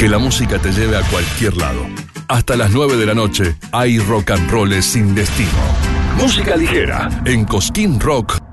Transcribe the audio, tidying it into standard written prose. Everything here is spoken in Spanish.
Que la música te lleve a cualquier lado. Hasta las 9 de la noche hay rock and roll sin destino. Música ligera en Cosquín Rock